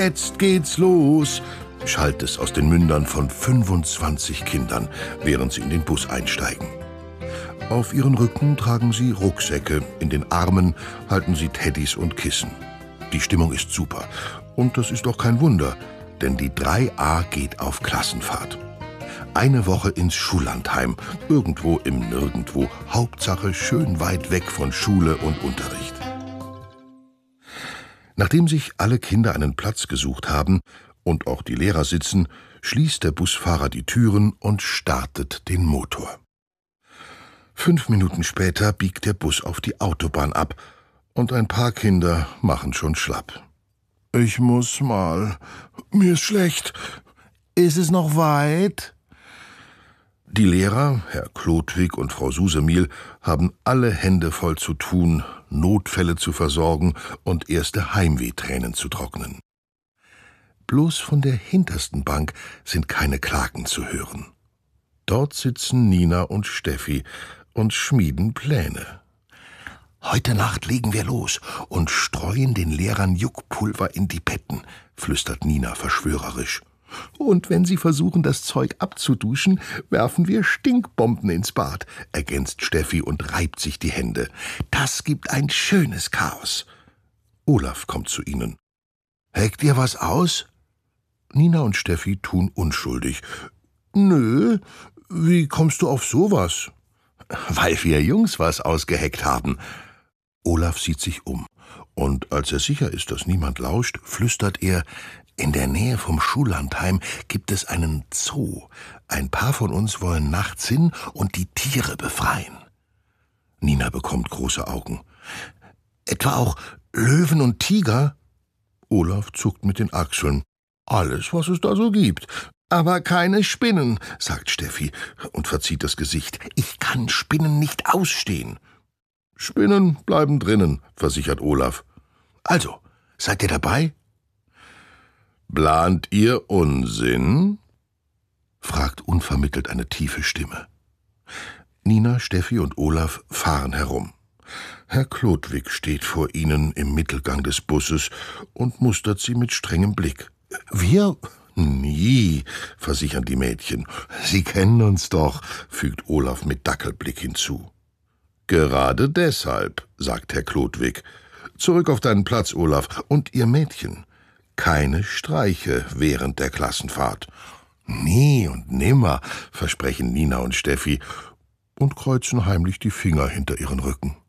Jetzt geht's los, schallt es aus den Mündern von 25 Kindern, während sie in den Bus einsteigen. Auf ihren Rücken tragen sie Rucksäcke, in den Armen halten sie Teddys und Kissen. Die Stimmung ist super und das ist auch kein Wunder, denn die 3a geht auf Klassenfahrt. Eine Woche ins Schullandheim, irgendwo im Nirgendwo, Hauptsache schön weit weg von Schule und Unterricht. Nachdem sich alle Kinder einen Platz gesucht haben und auch die Lehrer sitzen, schließt der Busfahrer die Türen und startet den Motor. 5 Minuten später biegt der Bus auf die Autobahn ab und ein paar Kinder machen schon schlapp. »Ich muss mal. Mir ist schlecht. Ist es noch weit?« Die Lehrer, Herr Klodwig und Frau Susemihl, haben alle Hände voll zu tun, Notfälle zu versorgen und erste Heimwehtränen zu trocknen. Bloß von der hintersten Bank sind keine Klagen zu hören. Dort sitzen Nina und Steffi und schmieden Pläne. »Heute Nacht legen wir los und streuen den Lehrern Juckpulver in die Betten«, flüstert Nina verschwörerisch. »Und wenn sie versuchen, das Zeug abzuduschen, werfen wir Stinkbomben ins Bad«, ergänzt Steffi und reibt sich die Hände. »Das gibt ein schönes Chaos.« Olaf kommt zu ihnen. »Heckt ihr was aus?« Nina und Steffi tun unschuldig. »Nö, wie kommst du auf sowas?« »Weil wir Jungs was ausgeheckt haben.« Olaf sieht sich um, und als er sicher ist, dass niemand lauscht, flüstert er: »In der Nähe vom Schullandheim gibt es einen Zoo. Ein paar von uns wollen nachts hin und die Tiere befreien.« Nina bekommt große Augen. »Etwa auch Löwen und Tiger?« Olaf zuckt mit den Achseln. »Alles, was es da so gibt. Aber keine Spinnen«, sagt Steffi und verzieht das Gesicht. »Ich kann Spinnen nicht ausstehen.« »Spinnen bleiben drinnen«, versichert Olaf. »Also, seid ihr dabei?« »Plant ihr Unsinn?« fragt unvermittelt eine tiefe Stimme. Nina, Steffi und Olaf fahren herum. Herr Klodwig steht vor ihnen im Mittelgang des Busses und mustert sie mit strengem Blick. »Wir? Nie«, versichern die Mädchen. »Sie kennen uns doch«, fügt Olaf mit Dackelblick hinzu. »Gerade deshalb«, sagt Herr Klodwig. »Zurück auf deinen Platz, Olaf. Und ihr Mädchen. Keine Streiche während der Klassenfahrt.« »Nie und nimmer«, versprechen Nina und Steffi und kreuzen heimlich die Finger hinter ihren Rücken.